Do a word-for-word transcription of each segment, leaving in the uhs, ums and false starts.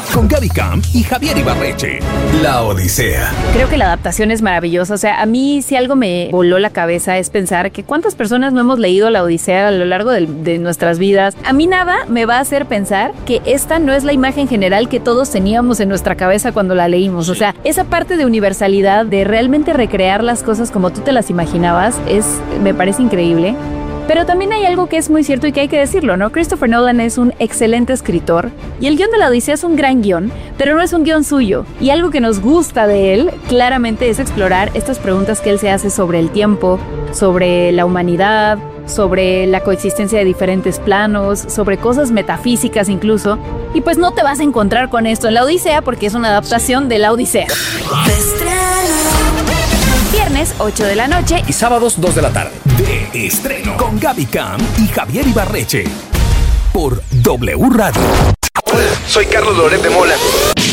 con Gaby Camp y Javier Ibarreche. La Odisea. Creo que la adaptación es maravillosa. O sea, a mí si algo me voló la cabeza es pensar que cuántas personas no hemos leído la Odisea a lo largo de, de nuestras vidas. A mí nada me va a hacer pensar que esta no es la imagen general que todos teníamos en nuestra cabeza cuando la leímos. O sea, esa parte de universalidad, de realmente recrear las cosas como tú te las imaginabas, es, me parece increíble. Pero también hay algo que es muy cierto y que hay que decirlo, ¿no? Christopher Nolan es un excelente escritor y el guión de la Odisea es un gran guión, pero no es un guión suyo. Y algo que nos gusta de él, claramente, es explorar estas preguntas que él se hace sobre el tiempo, sobre la humanidad, sobre la coexistencia de diferentes planos, sobre cosas metafísicas incluso. Y pues no te vas a encontrar con esto en la Odisea porque es una adaptación de la Odisea. Viernes, ocho de la noche y sábados, dos de la tarde. De estreno con Gaby Camp y Javier Ibarreche. Por W Radio. Hola, soy Carlos Loret de Mola.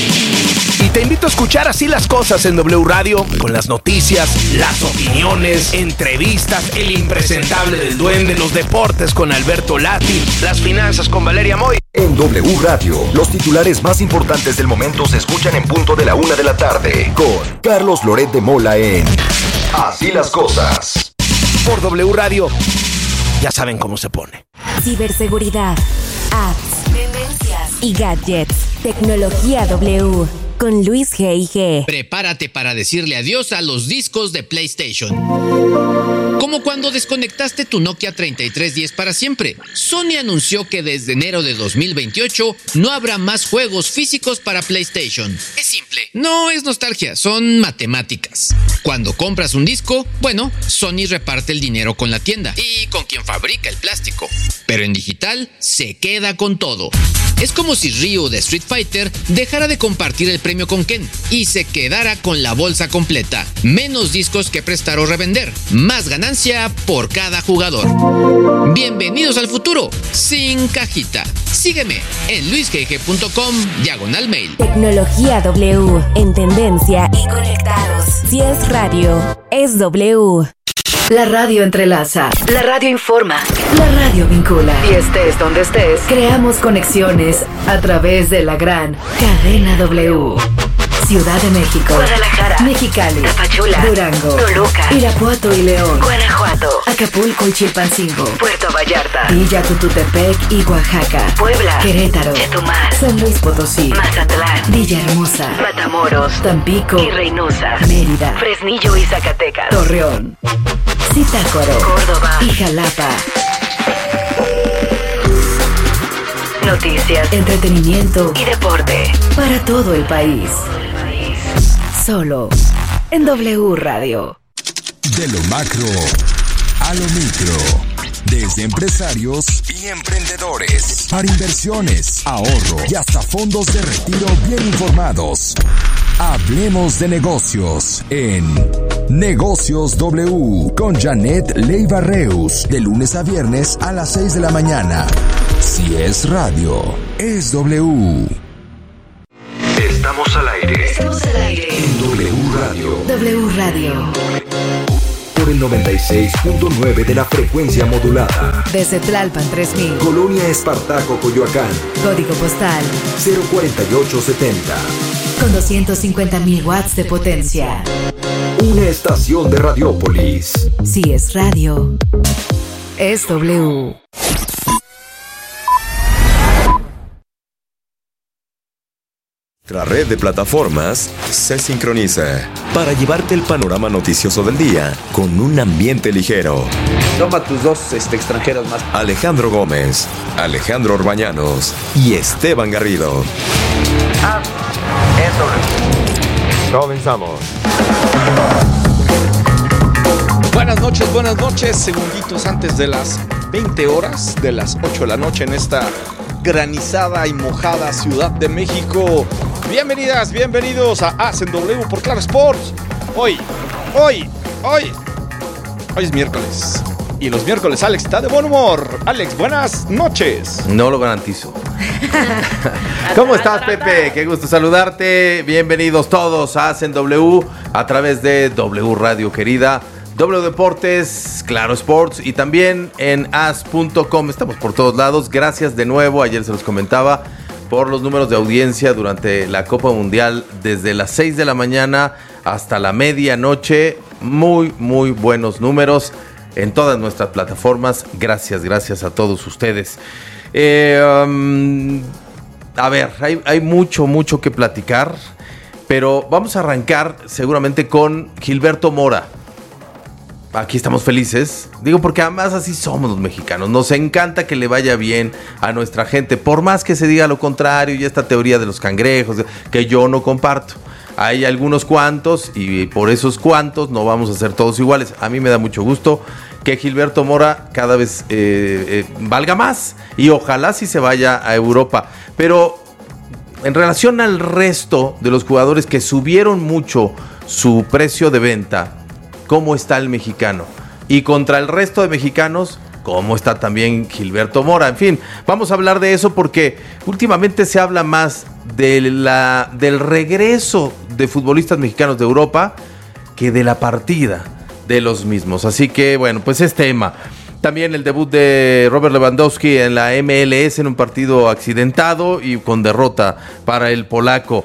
Y te invito a escuchar Así las Cosas en W Radio, con las noticias, las opiniones, entrevistas, el impresentable del duende, los deportes con Alberto Lati, las finanzas con Valeria Moy. En W Radio, los titulares más importantes del momento se escuchan en punto de la una de la tarde, con Carlos Loret de Mola en Así las Cosas. Por W Radio, ya saben cómo se pone. Ciberseguridad, apps, tendencias y gadgets. Tecnología W. Con Luis G I G. Prepárate para decirle adiós a los discos de PlayStation. Como cuando desconectaste tu Nokia treinta y tres diez para siempre. Sony anunció que desde enero de dos mil veintiocho no habrá más juegos físicos para PlayStation. Es simple, no es nostalgia, son matemáticas. Cuando compras un disco, bueno, Sony reparte el dinero con la tienda y con quien fabrica el plástico. Pero en digital se queda con todo. Es como si Ryu de Street Fighter dejara de compartir el premio con Ken y se quedara con la bolsa completa. Menos discos que prestar o revender. Más ganancia por cada jugador. Bienvenidos al futuro, sin cajita. Sígueme en luisgg.com diagonal mail. Tecnología W, en tendencia y conectados. Si es radio, es W. La radio entrelaza, la radio informa, la radio vincula. Y estés donde estés, creamos conexiones a través de la gran cadena W. Ciudad de México, Guadalajara, Mexicali, Tapachula, Durango, Toluca, Irapuato y León, Guanajuato, Acapulco y Chilpancingo, Puerto Vallarta, Villa Tututepec y Oaxaca, Puebla, Querétaro, Chetumal, San Luis Potosí, Mazatlán, Villahermosa, Matamoros, Tampico y Reynosa, Mérida, Fresnillo y Zacatecas, Torreón, Zitácuaro, Córdoba y Jalapa. Noticias, entretenimiento y deporte para todo el país. Solo en W Radio. De lo macro a lo micro. Desde empresarios y emprendedores, para inversiones, ahorro y hasta fondos de retiro bien informados. Hablemos de negocios en Negocios W con Janet Leiva Reus, de lunes a viernes a las seis de la mañana. Si es radio, es W. Estamos al aire. Estamos al aire En W Radio. W Radio. Por el noventa y seis punto nueve de la frecuencia modulada. Desde Tlalpan tres mil. Colonia Espartaco, Coyoacán. Código postal cero cuarenta y ocho setenta. con doscientos cincuenta mil watts de potencia. Una estación de Radiópolis. Si es radio, es W. La red de plataformas se sincroniza para llevarte el panorama noticioso del día con un ambiente ligero. Toma tus dos este, extranjeros más. Alejandro Gómez, Alejandro Orbañanos y Esteban Garrido. Ah, eso. Comenzamos. Buenas noches, buenas noches. Segunditos antes de las veinte horas, de las ocho de la noche en esta granizada y mojada Ciudad de México. Bienvenidas, bienvenidos a Hacen W por Claro Sports. Hoy, hoy, hoy, hoy es miércoles. Y los miércoles Alex está de buen humor. Alex, buenas noches. No lo garantizo. ¿Cómo estás, Pepe? Qué gusto saludarte. Bienvenidos todos a Hacen W a través de W Radio querida, W Deportes, Claro Sports y también en as punto com. Estamos por todos lados. Gracias de nuevo. Ayer se los comentaba por los números de audiencia durante la Copa Mundial desde las seis de la mañana hasta la medianoche. Muy, muy buenos números en todas nuestras plataformas. Gracias, gracias a todos ustedes. Eh, um, a ver, hay, hay mucho, mucho que platicar, pero vamos a arrancar seguramente con Gilberto Mora. Aquí estamos felices, digo porque además así somos los mexicanos, nos encanta que le vaya bien a nuestra gente, por más que se diga lo contrario y esta teoría de los cangrejos, que yo no comparto. Hay algunos cuantos y por esos cuantos no vamos a ser todos iguales. A mí me da mucho gusto que Gilberto Mora cada vez eh, eh, valga más y ojalá sí se vaya a Europa. Pero en relación al resto de los jugadores que subieron mucho su precio de venta, ¿cómo está el mexicano? Y contra el resto de mexicanos, ¿cómo está también Gilberto Mora? En fin, vamos a hablar de eso porque últimamente se habla más de la, del regreso de futbolistas mexicanos de Europa que de la partida de los mismos. Así que, bueno, pues es tema. También el debut de Robert Lewandowski en la M L S en un partido accidentado y con derrota para el polaco.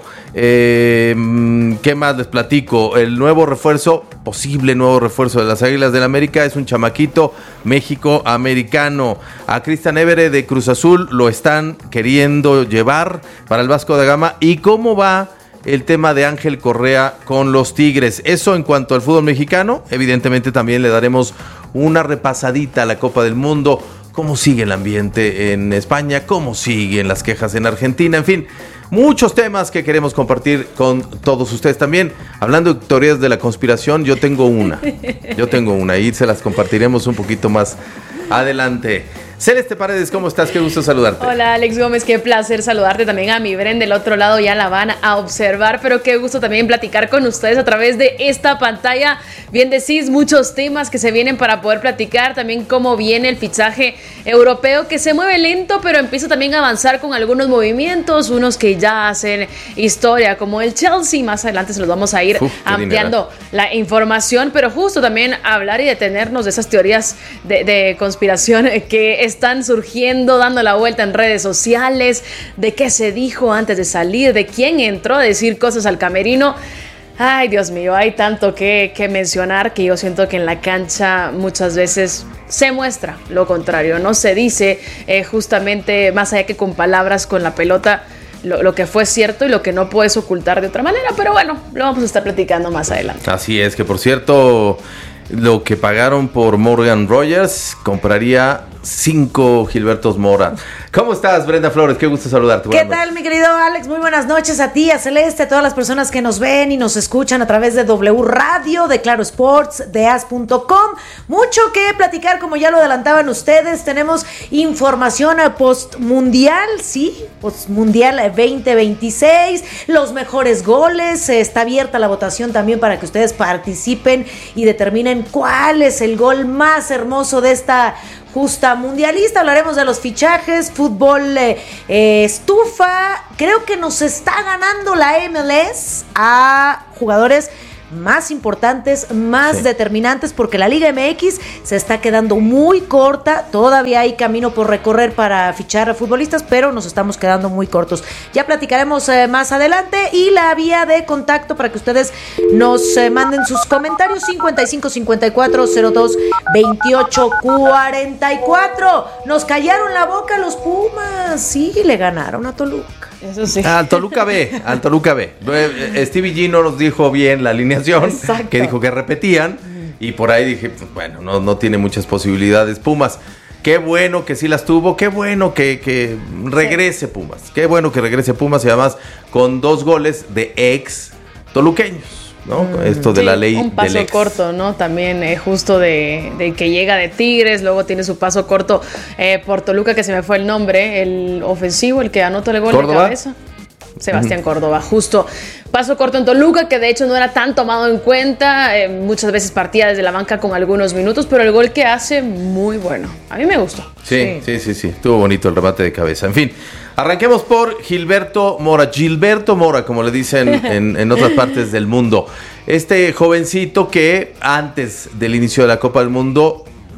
Eh, ¿Qué más les platico? El nuevo refuerzo, posible nuevo refuerzo de las Águilas del América es un chamaquito México-americano. A Cristian Évere de Cruz Azul lo están queriendo llevar para el Vasco da Gama. ¿Y cómo va el tema de Ángel Correa con los Tigres? Eso en cuanto al fútbol mexicano. Evidentemente también le daremos una repasadita a la Copa del Mundo, cómo sigue el ambiente en España, cómo siguen las quejas en Argentina, en fin, muchos temas que queremos compartir con todos ustedes. También, hablando de teorías de la conspiración, yo tengo una, yo tengo una y se las compartiremos un poquito más adelante. Celeste Paredes, ¿cómo estás? Qué gusto saludarte. Hola Alex Gómez, qué placer saludarte también a mi Bren del otro lado, ya la van a observar, pero qué gusto también platicar con ustedes a través de esta pantalla. Bien decís, muchos temas que se vienen para poder platicar, también cómo viene el fichaje europeo que se mueve lento, pero empieza también a avanzar con algunos movimientos, unos que ya hacen historia, como el Chelsea. Más adelante se los vamos a ir Uf, ampliando la información, pero justo también hablar y detenernos de esas teorías de, de conspiración que es están surgiendo, dando la vuelta en redes sociales, de qué se dijo antes de salir, de quién entró a decir cosas al camerino. Ay, Dios mío, hay tanto que, que mencionar que yo siento que en la cancha muchas veces se muestra lo contrario, no se dice eh, justamente más allá que con palabras, con la pelota, Lo, lo que fue cierto y lo que no puedes ocultar de otra manera, pero bueno, lo vamos a estar platicando más adelante. Así es, que por cierto, lo que pagaron por Morgan Rogers, compraría cinco Gilbertos Mora. ¿Cómo estás, Brenda Flores? Qué gusto saludarte. ¿Qué tal, mi querido Alex? Muy buenas noches a ti, a Celeste, a todas las personas que nos ven y nos escuchan a través de W Radio, de Claro Sports, de as punto com. Mucho que platicar, como ya lo adelantaban ustedes. Tenemos información post-mundial, sí, post-mundial veinte veintiséis, los mejores goles. Está abierta la votación también para que ustedes participen y determinen cuál es el gol más hermoso de esta justa mundialista. Hablaremos de los fichajes, fútbol eh, eh, estufa. Creo que nos está ganando la M L S a jugadores más importantes, más sí. determinantes, porque la Liga M X se está quedando muy corta. Todavía hay camino por recorrer para fichar a futbolistas, pero nos estamos quedando muy cortos. Ya platicaremos eh, más adelante, y la vía de contacto para que ustedes nos eh, manden sus comentarios: cincuenta y cinco cincuenta y cuatro cero dos veintiocho cuarenta y cuatro. Nos callaron la boca los Pumas, sí, le ganaron a Toluca. Eso sí. Al Toluca B, al Toluca B. Stevie G no nos dijo bien la alineación, Exacto. que dijo que repetían, y por ahí dije, pues, bueno, no, no tiene muchas posibilidades Pumas. Qué bueno que sí las tuvo, qué bueno que, que regrese sí. Pumas, qué bueno que regrese Pumas, y además con dos goles de ex toluqueños, ¿no? Mm, Esto de sí, la ley un paso del ex. corto, ¿no? También eh, justo de, de que llega de Tigres, luego tiene su paso corto eh, por Toluca, que se me fue el nombre, el ofensivo, el que anotó el gol ¿Córdoba? De cabeza. Sebastián uh-huh. Córdoba, justo. Paso corto en Toluca, que de hecho no era tan tomado en cuenta, eh, muchas veces partía desde la banca con algunos minutos, pero el gol que hace, muy bueno. A mí me gustó. Sí, sí, sí, sí, sí. Estuvo bonito el remate de cabeza. En fin, arranquemos por Gilberto Mora. Gilberto Mora, como le dicen en, en otras partes del mundo. Este jovencito que antes del inicio de la Copa del Mundo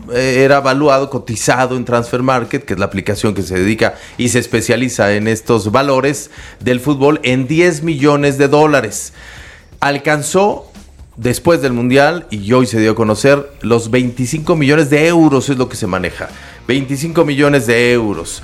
eh, era valuado, cotizado en Transfer Market, que es la aplicación que se dedica y se especializa en estos valores del fútbol, en diez millones de dólares. Alcanzó después del Mundial, y hoy se dio a conocer, los veinticinco millones de euros es lo que se maneja. veinticinco millones de euros.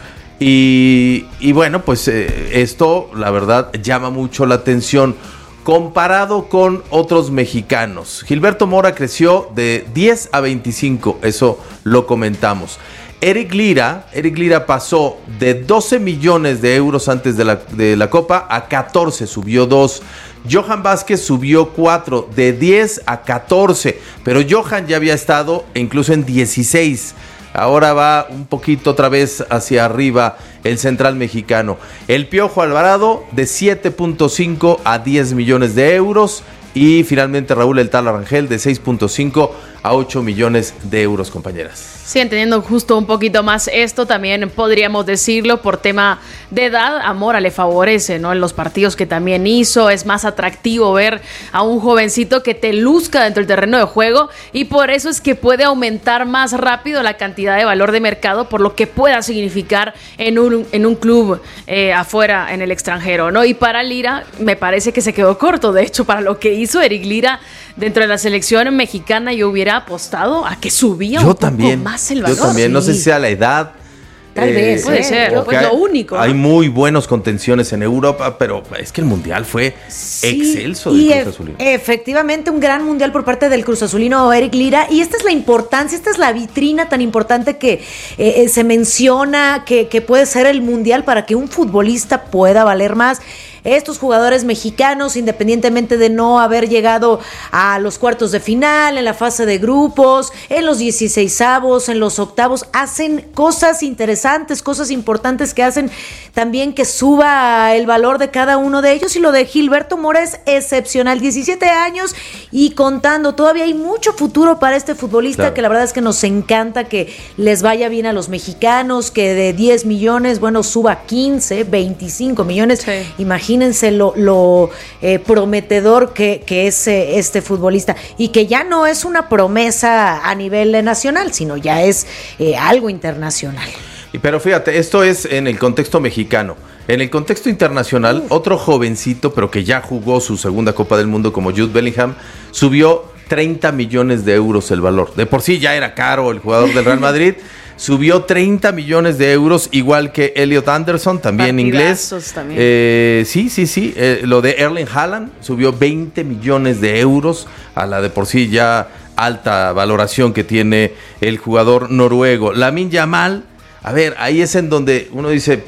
Y, y bueno, pues eh, esto, la verdad, llama mucho la atención. Comparado con otros mexicanos, Gilberto Mora creció de diez a veinticinco, eso lo comentamos. Eric Lira, Eric Lira pasó de doce millones de euros antes de la, de la Copa a catorce, subió dos. Johan Vázquez subió cuatro, de diez a catorce, pero Johan ya había estado incluso en dieciséis. Ahora va un poquito otra vez hacia arriba el central mexicano. El Piojo Alvarado de siete punto cinco a diez millones de euros. Y finalmente Raúl El Tala Rangel de seis punto cinco a ocho millones de euros, compañeras. Sí, entendiendo justo un poquito más esto, también podríamos decirlo por tema de edad, a Mora le favorece, ¿no? En los partidos que también hizo, es más atractivo ver a un jovencito que te luzca dentro del terreno de juego, y por eso es que puede aumentar más rápido la cantidad de valor de mercado por lo que pueda significar en un, en un club eh, afuera, en el extranjero, ¿no? Y para Lira me parece que se quedó corto, de hecho, para lo que hizo Eric Lira dentro de la selección mexicana, yo hubiera apostado a que subía yo un también, poco más el valor. Yo también, sí. no sé si sea la edad. Tal eh, vez, puede ser, pues hay, lo único, ¿no? Hay muy buenos contenciones en Europa, pero es que el Mundial fue sí, excelso del y Cruz e- Azulino. Efectivamente, un gran Mundial por parte del Cruz Azulino Eric Lira, y esta es la importancia, esta es la vitrina tan importante que eh, se menciona, que, que puede ser el Mundial para que un futbolista pueda valer más. Estos jugadores mexicanos, independientemente de no haber llegado a los cuartos de final, en la fase de grupos, en los dieciseisavos, en los octavos, hacen cosas interesantes, cosas importantes que hacen también que suba el valor de cada uno de ellos. Y lo de Gilberto Mora es excepcional, diecisiete años y contando. Todavía hay mucho futuro para este futbolista, claro, que la verdad es que nos encanta que les vaya bien a los mexicanos, que de diez millones, bueno, suba quince, veinticinco millones. Sí. Imagínense Imagínense lo, lo eh, prometedor que, que es eh, este futbolista, y que ya no es una promesa a nivel nacional, sino ya es eh, algo internacional. Y pero fíjate, esto es en el contexto mexicano. En el contexto internacional, Uf. otro jovencito, pero que ya jugó su segunda Copa del Mundo, como Jude Bellingham, subió treinta millones de euros el valor. De por sí ya era caro el jugador del Real Madrid. Subió treinta millones de euros, igual que Elliot Anderson, también inglés. También. Eh, sí, sí, sí. Eh, lo de Erling Haaland subió veinte millones de euros a la de por sí ya alta valoración que tiene el jugador noruego. Lamine Yamal, a ver, ahí es en donde uno dice,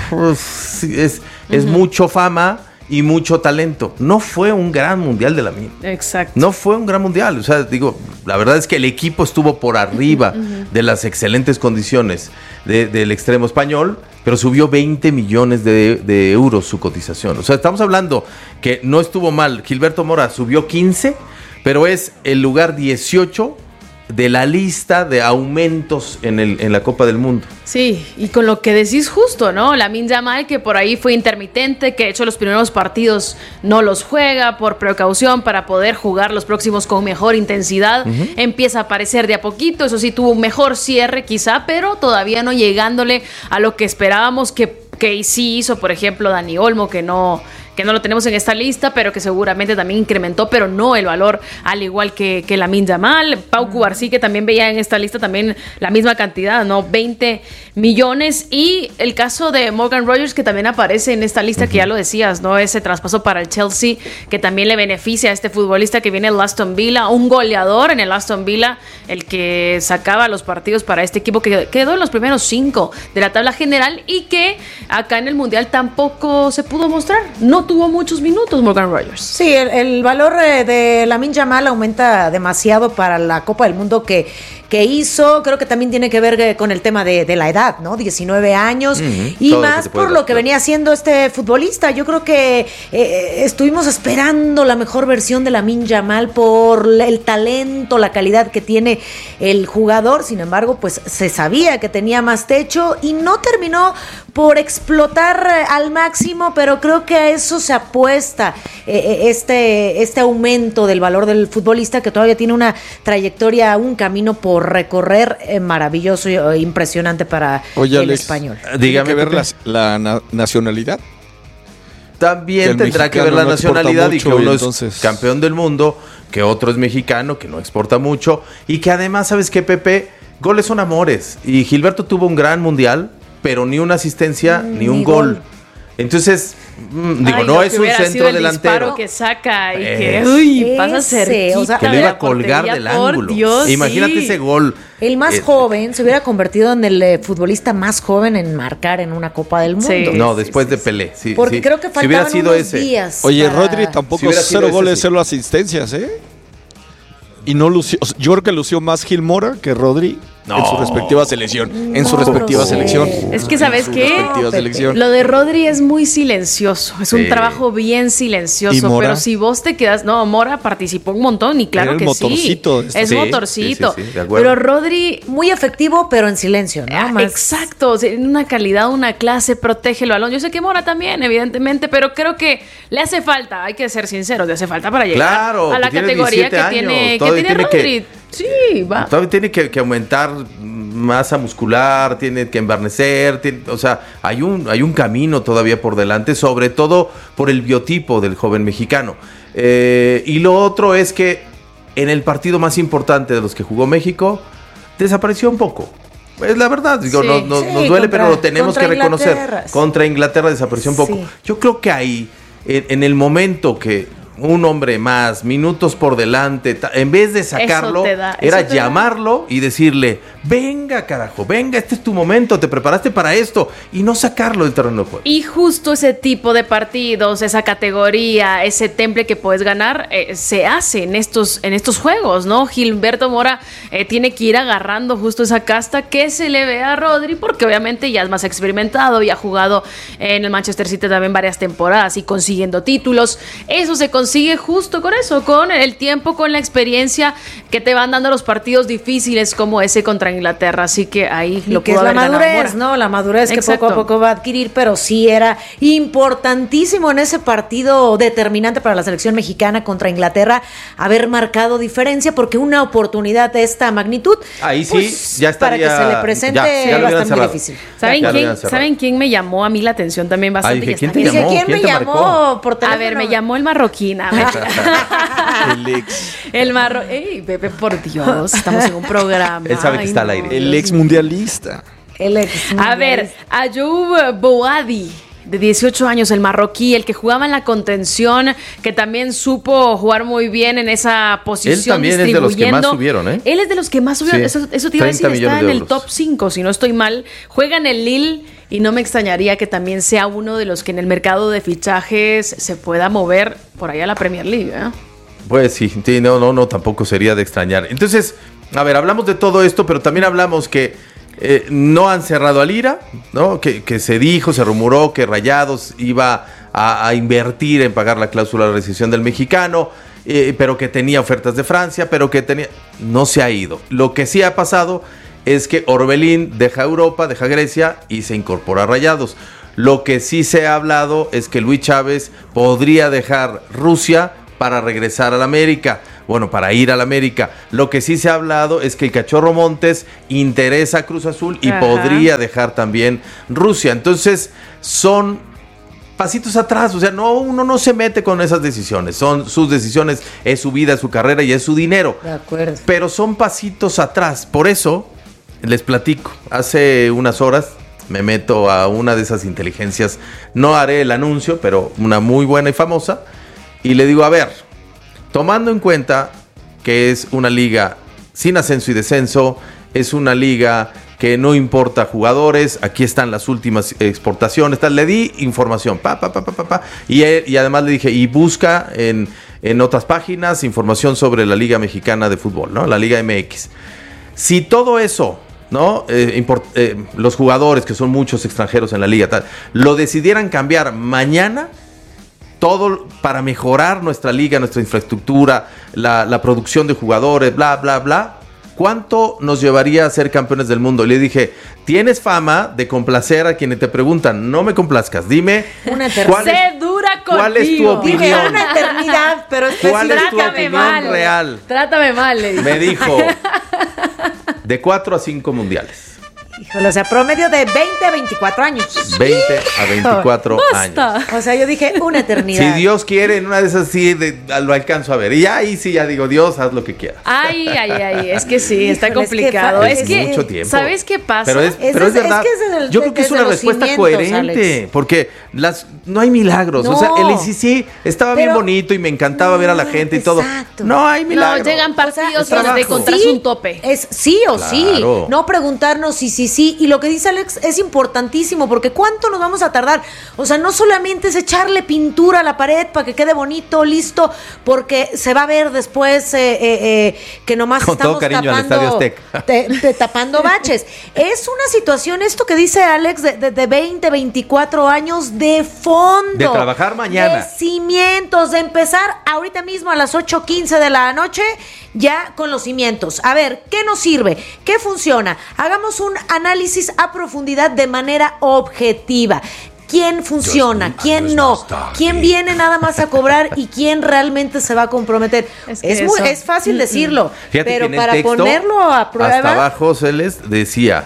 es, es uh-huh. mucho fama y mucho talento. No fue un gran mundial de Lamine. Exacto. No fue un gran mundial. O sea, digo, la verdad es que el equipo estuvo por arriba uh-huh. de las excelentes condiciones de, del extremo español, pero subió veinte millones de, de euros su cotización. O sea, estamos hablando que no estuvo mal. Gilberto Mora subió quince, pero es el lugar dieciocho de la lista de aumentos en, el, en la Copa del Mundo. Sí, y con lo que decís justo, ¿no? Lamine Yamal, que por ahí fue intermitente, que de hecho los primeros partidos no los juega por precaución para poder jugar los próximos con mejor intensidad. Uh-huh. Empieza a aparecer de a poquito, eso sí, tuvo un mejor cierre quizá, pero todavía no llegándole a lo que esperábamos que, que sí hizo, por ejemplo, Dani Olmo, que no... que no lo tenemos en esta lista, pero que seguramente también incrementó, pero no el valor, al igual que, que Lamine Yamal. Pau Cubarsí, que también veía en esta lista también la misma cantidad, ¿no? veinte millones. Y el caso de Morgan Rogers, que también aparece en esta lista, uh-huh. que ya lo decías, ¿no? Ese traspaso para el Chelsea, que también le beneficia a este futbolista que viene del Aston Villa, un goleador en el Aston Villa, el que sacaba los partidos para este equipo, que quedó en los primeros cinco de la tabla general, y que acá en el Mundial tampoco se pudo mostrar. No tuvo muchos minutos Morgan Rogers. Sí, el, el valor eh, de Lamine Yamal aumenta demasiado para la Copa del Mundo que, que hizo. Creo que también tiene que ver eh, con el tema de, de la edad, ¿no? diecinueve años, uh-huh. y Todo más por lo que venía haciendo este futbolista. Yo creo que eh, estuvimos esperando la mejor versión de Lamine Yamal por el talento, la calidad que tiene el jugador. Sin embargo, pues se sabía que tenía más techo y no terminó por explotar al máximo, pero creo que a eso se apuesta eh, este, este aumento del valor del futbolista, que todavía tiene una trayectoria, un camino por recorrer eh, maravilloso y eh, impresionante para Oye, el Alex, español. ¿Tiene que ver la, la na- nacionalidad? También que tendrá que ver la no nacionalidad y que mucho, uno y entonces... es campeón del mundo, que otro es mexicano, que no exporta mucho y que además, ¿sabes qué, Pepe? Goles son amores y Gilberto tuvo un gran mundial, pero ni una asistencia mm, ni un ni gol. gol. Entonces, mm, digo, Ay, no es un centro el delantero que saca y es, que uy, pasa cerquita, o sea, que lo iba a colgar del ángulo. Dios, Imagínate sí. ese gol. El más eh, joven se hubiera convertido en el eh, futbolista más joven en marcar en una Copa del Mundo. Sí, no, sí, después sí, de sí. Pelé. Sí, Porque sí. creo que faltaban si hubiera sido unos ese. días. Oye, para... Rodri tampoco si cero goles, ese, cero sí. asistencias, ¿eh? Y no lució, yo creo que lució más Gil Mora que Rodri. No. En su respectiva selección. En no, su respectiva selección. Es que, ¿sabes qué? No, lo de Rodri es muy silencioso. Es sí. un trabajo bien silencioso. Pero si vos te quedas. No, Mora participó un montón y claro que motorcito sí. Es sí, motorcito. Sí, sí, sí, pero Rodri. Muy efectivo, pero en silencio, ¿no? Más... Exacto. En una calidad, una clase, protege el balón. Yo sé que Mora también, evidentemente, pero creo que le hace falta. Hay que ser sinceros, le hace falta para llegar claro, a la categoría que años, tiene, que tiene Rodri. Que... Sí, va. Todavía tiene que, que aumentar masa muscular, tiene que embarnecer, tiene, o sea, hay un, hay un camino todavía por delante, sobre todo por el biotipo del joven mexicano. Eh, y lo otro es que en el partido más importante de los que jugó México, desapareció un poco. Es la verdad, digo, sí, no, no, sí, nos duele, contra, pero lo tenemos que reconocer. Sí. Contra Inglaterra desapareció un poco. Sí. Yo creo que ahí, en, en el momento que un hombre más, minutos por delante, en vez de sacarlo, da, era llamarlo da. y decirle, venga carajo, venga, este es tu momento, te preparaste para esto, y no sacarlo del terreno de juego. Y justo ese tipo de partidos, esa categoría, ese temple que puedes ganar, eh, se hace en estos, en estos juegos, ¿no? Gilberto Mora eh, tiene que ir agarrando justo esa casta que se le ve a Rodri, porque obviamente ya es más experimentado y ha jugado en el Manchester City también varias temporadas y consiguiendo títulos. Eso se consigue Sigue justo con eso, con el tiempo, con la experiencia que te van dando los partidos difíciles como ese contra Inglaterra, así que ahí y lo que pudo es la haber madurez, ¿no? La madurez que Exacto. poco a poco va a adquirir, pero sí era importantísimo en ese partido determinante para la selección mexicana contra Inglaterra haber marcado diferencia, porque una oportunidad de esta magnitud, ahí sí, pues, ya estaría, para que se le presente ya, ya va a estar muy difícil. ¿Saben quién, ¿Saben quién me llamó a mí la atención también bastante? Ay, dije, ¿quién, te llamó? Dije, ¿quién, ¿quién me te llamó marcó? por teléfono? A ver, me llamó el marroquín. El ex. El marro. Ey, Pepe, por Dios, estamos en un programa. Él sabe que Ay, está no. al aire. El ex mundialista. El ex mundialista. A ver, Ayoub Boadi, de dieciocho años, el marroquí, el que jugaba en la contención, que también supo jugar muy bien en esa posición. Él también es de los que más subieron, ¿eh? Él es de los que más subieron. Sí. Eso, eso te iba a decir, está en el top cinco, si no estoy mal. Juega en el Lille. Y no me extrañaría que también sea uno de los que en el mercado de fichajes se pueda mover por allá a la Premier League, ¿eh? Pues sí, sí, no, no, no, tampoco sería de extrañar. Entonces, a ver, hablamos de todo esto, pero también hablamos que eh, no han cerrado a Lira, ¿no? Que, que se dijo, se rumoró que Rayados iba a, a invertir en pagar la cláusula de rescisión del mexicano, eh, pero que tenía ofertas de Francia, pero que tenía... No se ha ido. Lo que sí ha pasado es que Orbelín deja Europa, deja Grecia y se incorpora a Rayados. Lo que sí se ha hablado es que Luis Chávez podría dejar Rusia para regresar a la América, bueno, para ir a la América. Lo que sí se ha hablado es que el Cachorro Montes interesa a Cruz Azul y Ajá. podría dejar también Rusia. Entonces, son pasitos atrás, o sea, no, uno no se mete con esas decisiones, son sus decisiones, es su vida, es su carrera y es su dinero. De acuerdo. Pero son pasitos atrás, por eso les platico, hace unas horas me meto a una de esas inteligencias, no haré el anuncio, pero una muy buena y famosa, y le digo, a ver, tomando en cuenta que es una liga sin ascenso y descenso, es una liga que no importa jugadores, aquí están las últimas exportaciones, tal, le di información, pa, pa, pa, pa, pa, pa, y, y además le dije, y busca en, en otras páginas información sobre la Liga Mexicana de Fútbol, ¿no? La Liga M X. Si todo eso, ¿no? Eh, import, eh, los jugadores, que son muchos extranjeros en la liga, tal, lo decidieran cambiar mañana, todo para mejorar nuestra liga, nuestra infraestructura, la, la producción de jugadores, bla, bla, bla, ¿cuánto nos llevaría a ser campeones del mundo? Y le dije, tienes fama de complacer a quienes te preguntan, no me complazcas, dime una cuál, es, sé dura cuál es tu opinión. Dije una eternidad, pero ¿cuál es tu opinión mal, real? Trátame mal, le dije. Me dijo, de cuatro a cinco mundiales. Híjole, o sea, promedio de veinte a veinticuatro años. veinte a veinticuatro ¡Basta! años. O sea, yo dije una eternidad. Si Dios quiere, en una de esas sí de, lo alcanzo a ver. Y ahí sí ya digo, Dios, haz lo que quieras. Ay, ay, ay, es que sí, está Híjole, complicado. es Es que que, fa- mucho tiempo. ¿sabes qué pasa? Pero es, Es pero es desde- verdad. es que es desde el- Yo creo que es desde una los respuesta cimientos, coherente. Alex. Porque las, no hay milagros. No. O sea, el I C C estaba bien Pero- bonito y me encantaba ver a la gente y todo. Exacto. No hay No, milagros. llegan partidos es trabajo. donde encontrás Sí, un tope. Es sí o sí. Claro. No preguntarnos si sí, sí. Y lo que dice Alex es importantísimo, porque ¿cuánto nos vamos a tardar? O sea, no solamente es echarle pintura a la pared para que quede bonito, listo, porque se va a ver después eh, eh, eh, que nomás Con todo estamos cariño al tapando, Estadio Azteca. te- te- tapando baches. Es una situación, esto que dice Alex, de, de, de veinte, veinticuatro años de fondo. De trabajar mañana. De cimientos, de empezar ahorita mismo a las ocho quince de la noche, ya con los cimientos. A ver, ¿qué nos sirve? ¿Qué funciona? Hagamos un análisis a profundidad de manera objetiva. ¿Quién funciona? ¿Quién no? ¿Quién viene nada más a cobrar y quién realmente se va a comprometer? Es que Es, muy, eso- es fácil decirlo, Fíjate que pero en el para texto, ponerlo a prueba... hasta abajo se les decía,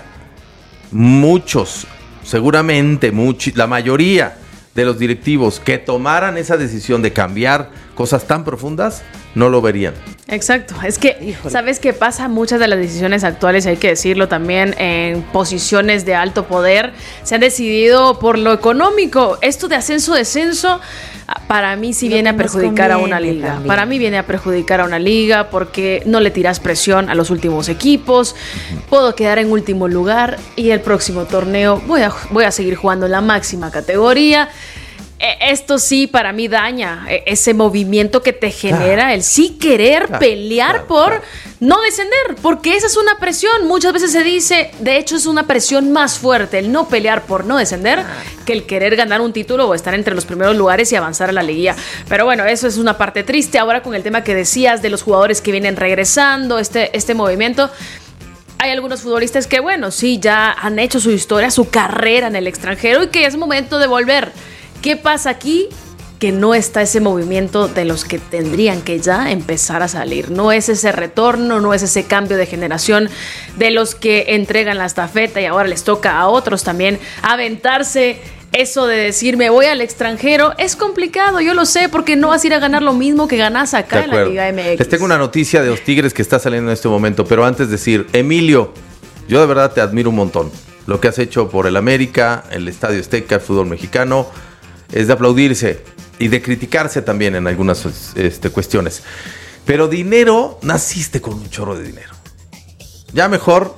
muchos, seguramente muchi- la mayoría de los directivos que tomaran esa decisión de cambiar cosas tan profundas, no lo verían. Exacto, es que, ¿sabes qué pasa? Muchas de las decisiones actuales, hay que decirlo también, en posiciones de alto poder, se han decidido por lo económico. Esto de ascenso-descenso, para mí sí Lo viene a que nos perjudicar a una conviene liga. también. Para mí viene a perjudicar a una liga porque no le tiras presión a los últimos equipos, puedo quedar en último lugar y el próximo torneo voy a, voy a seguir jugando en la máxima categoría. Eh, Esto sí para mí daña eh, ese movimiento que te genera el sí querer Claro, pelear claro, por claro. no descender, porque esa es una presión. Muchas veces se dice, de hecho es una presión más fuerte el no pelear por no descender que el querer ganar un título o estar entre los primeros lugares y avanzar a la liguilla. Pero bueno, eso es una parte triste. Ahora con el tema que decías de los jugadores que vienen regresando, este, este movimiento. Hay algunos futbolistas que, bueno, sí, ya han hecho su historia, su carrera en el extranjero y que es momento de volver. ¿Qué pasa aquí? Que no está ese movimiento de los que tendrían que ya empezar a salir. No es ese retorno, no es ese cambio de generación de los que entregan la estafeta y ahora les toca a otros también aventarse. Eso de decir me voy al extranjero es complicado, yo lo sé, porque no vas a ir a ganar lo mismo que ganas acá De en la acuerdo. Liga M X. Les tengo una noticia de los Tigres que está saliendo en este momento, pero antes decir, Emilio, yo de verdad te admiro un montón. Lo que has hecho por el América, el Estadio Azteca, el fútbol mexicano, es de aplaudirse y de criticarse también en algunas este, cuestiones. Pero dinero, naciste con un chorro de dinero. Ya mejor,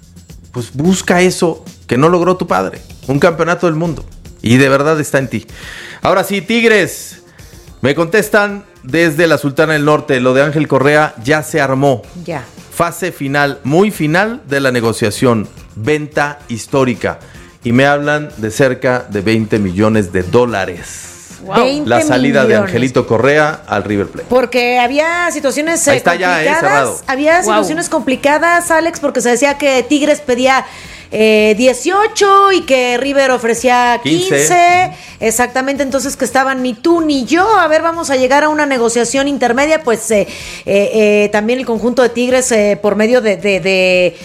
pues busca eso que no logró tu padre, un campeonato del mundo. Y de verdad está en ti. Ahora sí, Tigres, me contestan desde la Sultana del Norte, lo de Ángel Correa ya se armó. Ya. Fase final, muy final de la negociación, venta histórica. Y me hablan de cerca de veinte millones de dólares. Wow. La salida de millones. Angelito Correa al River Plate. Porque había situaciones Ahí eh, está ya, eh, complicadas. cerrado. Había Wow. situaciones complicadas, Alex, porque se decía que Tigres pedía eh, dieciocho y que River ofrecía quince. quince. Exactamente, entonces que estaban ni tú ni yo. A ver, vamos a llegar a una negociación intermedia. Pues eh, eh, eh, también el conjunto de Tigres, eh, por medio de, de, de eh,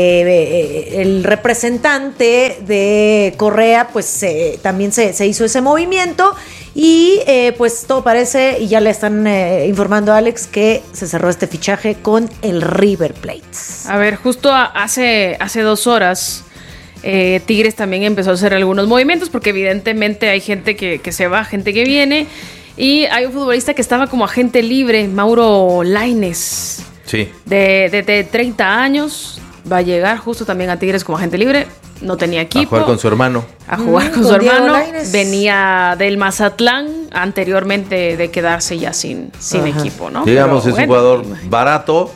eh, el representante de Correa, pues eh, también se, se hizo ese movimiento. Y eh, pues todo parece, y ya le están eh, informando a Alex, que se cerró este fichaje con el River Plate. A ver, justo a- hace, hace dos horas, eh, Tigres también empezó a hacer algunos movimientos, porque evidentemente hay gente que, que se va, gente que viene, y hay un futbolista que estaba como agente libre, Mauro Lainez, Sí. de, de, de treinta años, va a llegar justo también a Tigres como agente libre, no tenía equipo. A jugar con su hermano. A jugar Mm, con su con Diego hermano, Lainez. venía del Mazatlán anteriormente de quedarse ya sin, sin Ajá. equipo, ¿no? Digamos, Pero es un bueno, jugador barato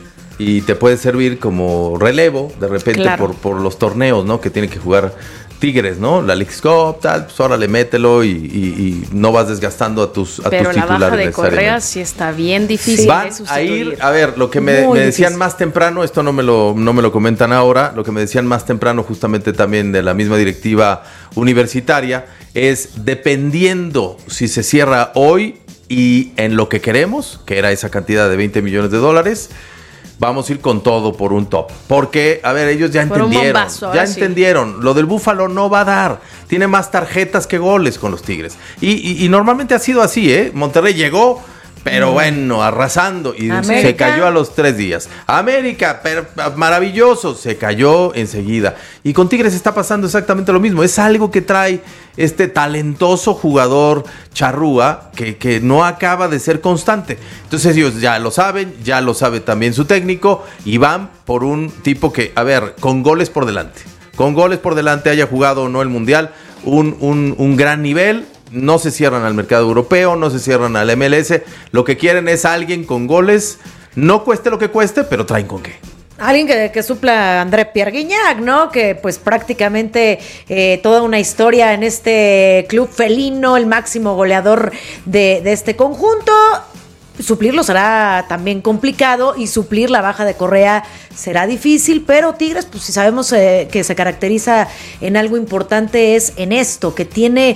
y te puede servir como relevo de repente Claro. por, por los torneos, ¿no? Que tiene que jugar Tigres, ¿no? La Leagues Cup, tal, pues órale, mételo y, y, y no vas desgastando a tus, a Pero tus la titulares baja de Correa necesariamente. sí está bien difícil Van de a sustituir. ir, a ver, lo que me, Muy me decían difícil. más temprano, esto no me, lo, no me lo comentan ahora, lo que me decían más temprano justamente también de la misma directiva universitaria, es dependiendo si se cierra hoy y en lo que queremos, que era esa cantidad de veinte millones de dólares, vamos a ir con todo por un top. Porque, a ver, ellos ya por entendieron. Bombazo, ya sí. entendieron. Lo del Búfalo no va a dar. Tiene más tarjetas que goles con los Tigres. Y, y, y normalmente ha sido así, ¿eh? Monterrey llegó, pero mm. bueno, arrasando. Y América. Se cayó a los tres días. América, pero, maravilloso. Se cayó enseguida. Y con Tigres está pasando exactamente lo mismo. Es algo que trae este talentoso jugador charrúa que, que no acaba de ser constante. Entonces ellos ya lo saben, ya lo sabe también su técnico y van por un tipo que, a ver, con goles por delante. Con goles por delante, haya jugado o no el Mundial, un, un, un gran nivel. No se cierran al mercado europeo, no se cierran al M L S. Lo que quieren es alguien con goles, no cueste lo que cueste, pero traen con qué. Alguien que, que supla a André Pierre Guignac, ¿no? Que pues prácticamente eh, toda una historia en este club felino, el máximo goleador de, de este conjunto. Suplirlo será también complicado y suplir la baja de Correa será difícil, pero Tigres, pues si sabemos eh, que se caracteriza en algo importante es en esto, que tiene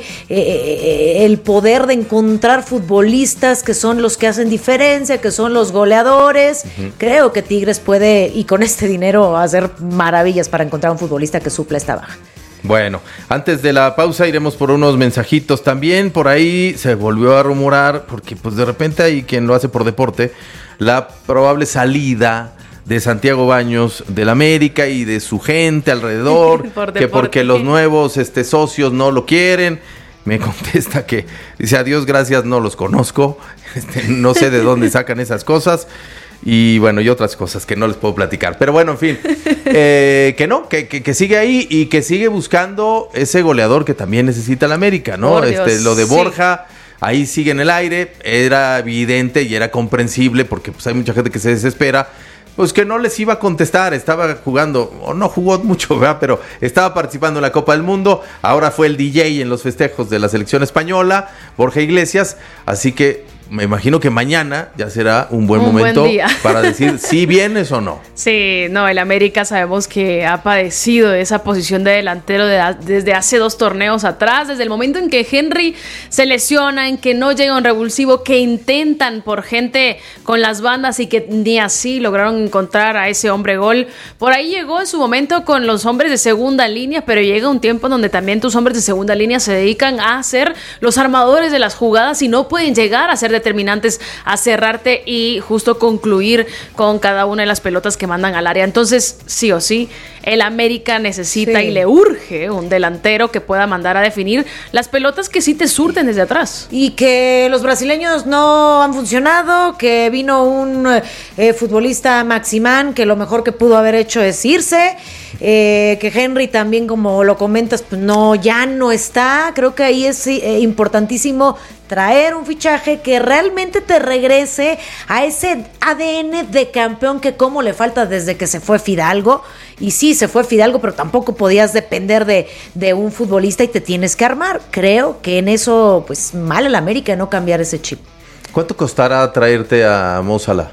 eh, el poder de encontrar futbolistas que son los que hacen diferencia, que son los goleadores. Uh-huh. Creo que Tigres puede, y con este dinero, hacer maravillas para encontrar un futbolista que supla esta baja. Bueno, antes de la pausa iremos por unos mensajitos también. Por ahí se volvió a rumorar, porque pues de repente hay quien lo hace por deporte, la probable salida de Santiago Baños del América y de su gente alrededor, por que porque los nuevos este, socios no lo quieren. Me contesta que dice, adiós, gracias, no los conozco, este, no sé de dónde sacan esas cosas. Y bueno, y otras cosas que no les puedo platicar. Pero bueno, en fin, eh, que no, que, que, que sigue ahí y que sigue buscando ese goleador que también necesita el América, ¿no? Por este, Dios, lo de Borja, sí. Ahí sigue en el aire, era evidente y era comprensible porque pues hay mucha gente que se desespera. Pues que no les iba a contestar, estaba jugando, o no jugó mucho, ¿verdad? Pero estaba participando en la Copa del Mundo, ahora fue el D J en los festejos de la selección española, Borja Iglesias, así que me imagino que mañana ya será un buen un momento buen para decir si vienes o no. Sí, no, el América sabemos que ha padecido de esa posición de delantero de, desde hace dos torneos atrás, desde el momento en que Henry se lesiona, en que no llega un revulsivo, que intentan por gente con las bandas y que ni así lograron encontrar a ese hombre gol. Por ahí llegó en su momento con los hombres de segunda línea, pero llega un tiempo donde también tus hombres de segunda línea se dedican a ser los armadores de las jugadas y no pueden llegar a ser determinantes, a cerrarte y justo concluir con cada una de las pelotas que mandan al área. Entonces, sí o sí, el América necesita sí. y le urge un delantero que pueda mandar a definir las pelotas que sí te surten desde atrás. Y que los brasileños no han funcionado, que vino un eh, futbolista Maximán que lo mejor que pudo haber hecho es irse, eh, que Henry también, como lo comentas, pues no, ya no está. Creo que ahí es eh, importantísimo traer un fichaje que realmente te regrese a ese A D N de campeón que como le falta desde que se fue Fidalgo. Y sí, se fue Fidalgo, pero tampoco podías depender de, de un futbolista y te tienes que armar. Creo que en eso, pues mal el América no cambiar ese chip. ¿Cuánto costará traerte a Mo Salah?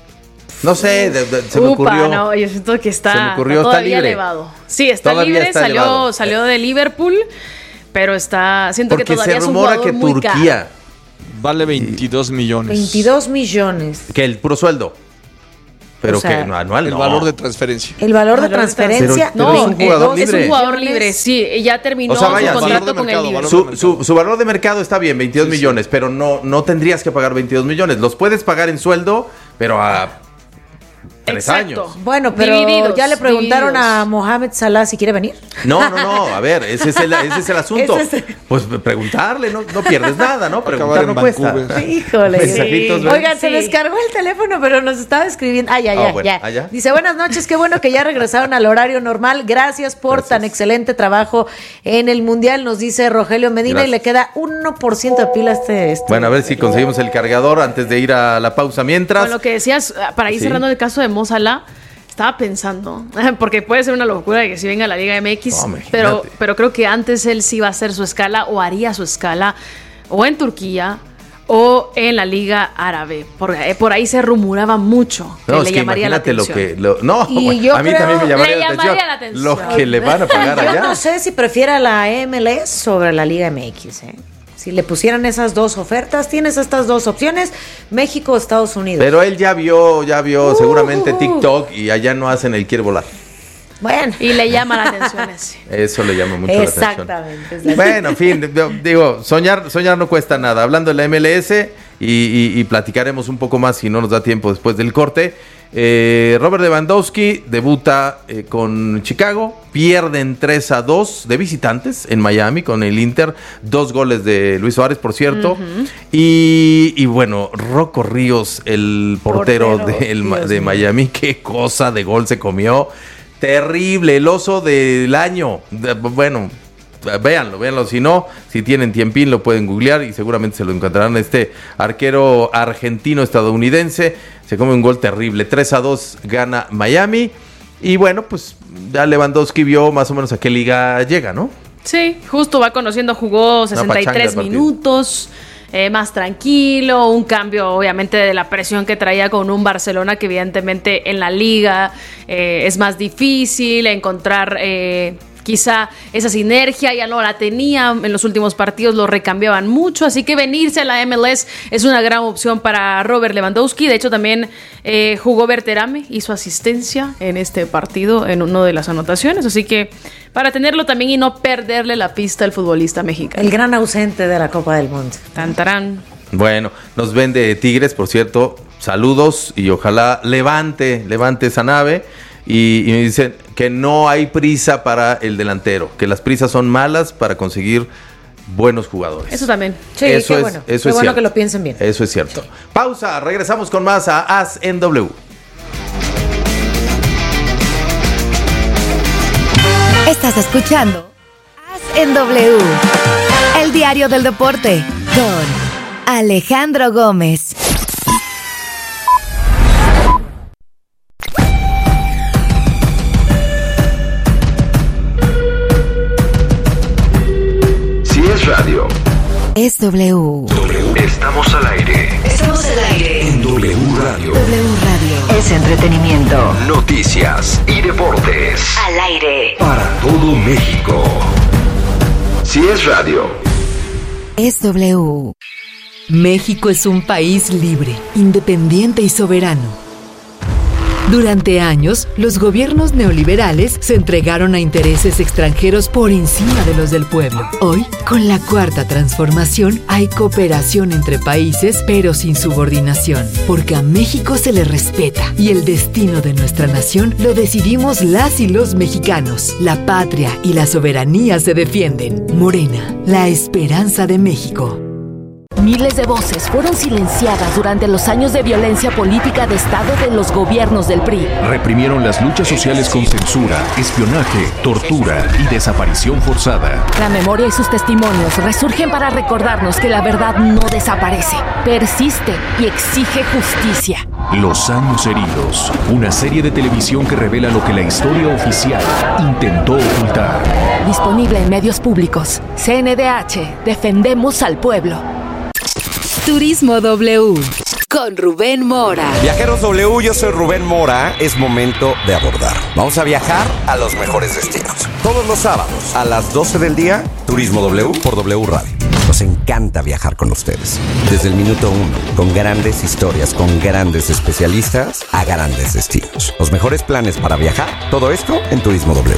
No sé, de, de, se Upa, me ocurrió. No, yo siento que está, se me ocurrió, está todavía está libre. elevado. Sí, está todavía libre, está salió, elevado. salió de Liverpool, pero está, siento Porque que todavía se es un rumora jugador que muy Turquía caro. Vale veintidós millones. veintidós millones. Que el puro sueldo. Pero o sea, que no, anual el no. valor de transferencia. El valor de transferencia. Pero, pero no, es un jugador eh, libre. Es un jugador libre, sí. Ya terminó o sea, vaya, su contrato con mercado, el Liverpool. Su, su, su valor de mercado está bien, veintidós sí, millones, sí. pero no, no tendrías que pagar veintidós millones. Los puedes pagar en sueldo, pero a tres Exacto. años. Bueno, pero divididos, ya le preguntaron divididos. a Mohamed Salah si quiere venir. No, no, no, a ver, ese es el, ese es el asunto. Es el... Pues preguntarle, no, no pierdes nada, ¿no? Preguntar no cuesta. Híjole. Sí. Oigan, sí. se descargó el teléfono, pero nos estaba escribiendo. Ah, ya, ya, oh, bueno. ya. ¿Ah, ya. Dice, buenas noches, qué bueno que ya regresaron al horario normal. Gracias por Gracias. tan excelente trabajo en el Mundial, nos dice Rogelio Medina. Gracias. Y le queda uno por ciento de pila este, este. Bueno, a ver si conseguimos el cargador antes de ir a la pausa mientras. Con lo que decías, para ir sí. cerrando el caso de Mo Salah, estaba pensando, porque puede ser una locura de que si venga a la Liga M X, no, pero, pero creo que antes él sí va a hacer su escala o haría su escala o en Turquía o en la Liga Árabe. Por, por ahí se rumoraba mucho que no, le es que llamaría la atención. Lo que, lo, no, y bueno, yo a mí creo, también me llamaría, le la, llamaría atención, la atención. Lo que le van a pagar yo allá. no sé si prefiera la M L S sobre la Liga M X, ¿eh? Si le pusieran esas dos ofertas, tienes estas dos opciones, México o Estados Unidos. Pero él ya vio, ya vio uh, seguramente uh, uh. TikTok y allá no hacen el quiere volar. Bueno. Y le llama la atención así. Eso le llama mucho Exactamente. la atención. Bueno, en fin, digo, soñar, soñar no cuesta nada. Hablando de la M L S y, y, y platicaremos un poco más si no nos da tiempo después del corte. Eh, Robert Lewandowski debuta eh, con Chicago, pierden tres a dos de visitantes en Miami con el Inter, dos goles de Luis Suárez, por cierto, uh-huh. y, y bueno, Rocco Ríos, el portero, portero del, de Miami, qué cosa de gol se comió, terrible, el oso del año, bueno... Véanlo, véanlo, si no, si tienen tiempín lo pueden googlear y seguramente se lo encontrarán. Este arquero argentino-estadounidense se come un gol terrible, tres a dos gana Miami y bueno, pues ya Lewandowski vio más o menos a qué liga llega, ¿no? Sí, justo va conociendo, jugó sesenta y tres minutos, eh, más tranquilo, un cambio obviamente de la presión que traía con un Barcelona que evidentemente en la liga eh, es más difícil encontrar... Eh, Quizá esa sinergia ya no la tenía, en los últimos partidos lo recambiaban mucho, así que venirse a la M L S es una gran opción para Robert Lewandowski. De hecho también eh, jugó Berterame, hizo asistencia en este partido en una de las anotaciones, así que para tenerlo también y no perderle la pista al futbolista mexicano. El gran ausente de la Copa del Mundo. Tantarán. Bueno, nos ven de Tigres, por cierto, saludos y ojalá levante, levante esa nave. Y, y me dicen que no hay prisa para el delantero, que las prisas son malas para conseguir buenos jugadores. Eso también. Sí, eso qué es, bueno. Eso qué es bueno cierto. Que lo piensen bien. Eso es cierto. Pausa, regresamos con más a As en W. Estás escuchando As en W, el diario del deporte, con Alejandro Gómez. Radio. Es W. W. Estamos al aire. Estamos al aire. En W Radio. W Radio. Es entretenimiento. Noticias y deportes. Al aire. Para todo México. Si es radio. Es W. México es un país libre, independiente y soberano. Durante años, los gobiernos neoliberales se entregaron a intereses extranjeros por encima de los del pueblo. Hoy, con la cuarta transformación, hay cooperación entre países, pero sin subordinación, porque a México se le respeta y el destino de nuestra nación lo decidimos las y los mexicanos. La patria y la soberanía se defienden. Morena, la esperanza de México. Miles de voces fueron silenciadas durante los años de violencia política de Estado de los gobiernos del P R I. Reprimieron las luchas sociales con censura, espionaje, tortura y desaparición forzada. La memoria y sus testimonios resurgen para recordarnos que la verdad no desaparece, persiste y exige justicia. Los años heridos, una serie de televisión que revela lo que la historia oficial intentó ocultar. Disponible en medios públicos. C N D H, defendemos al pueblo. Turismo W con Rubén Mora. Viajeros W, yo soy Rubén Mora. Es momento de abordar. Vamos a viajar a los mejores destinos. Todos los sábados a las doce del día, Turismo W por W Radio. Nos encanta viajar con ustedes. Desde el minuto uno, con grandes historias, con grandes especialistas a grandes destinos. Los mejores planes para viajar, todo esto en Turismo W.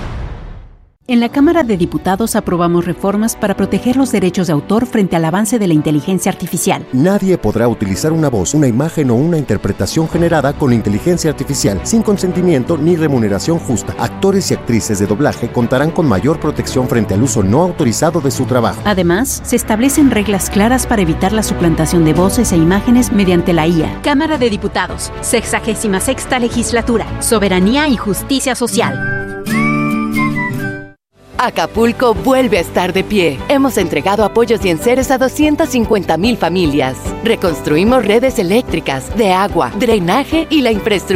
En la Cámara de Diputados aprobamos reformas para proteger los derechos de autor frente al avance de la inteligencia artificial. Nadie podrá utilizar una voz, una imagen o una interpretación generada con inteligencia artificial sin consentimiento ni remuneración justa. Actores y actrices de doblaje contarán con mayor protección frente al uso no autorizado de su trabajo. Además, se establecen reglas claras para evitar la suplantación de voces e imágenes mediante la I A. Cámara de Diputados, sexagésima sexta legislatura, soberanía y justicia social. Acapulco vuelve a estar de pie. Hemos entregado apoyos y enseres a doscientas cincuenta mil familias. Reconstruimos redes eléctricas, de agua, drenaje y la infraestructura